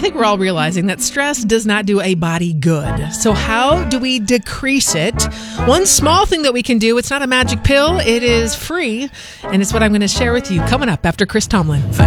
think we're all realizing that stress does not do a body good. So how do we decrease it? One small thing that we can do, it's not a magic pill, it is free, and it's what I'm going to share with you coming up after Chris Tomlin.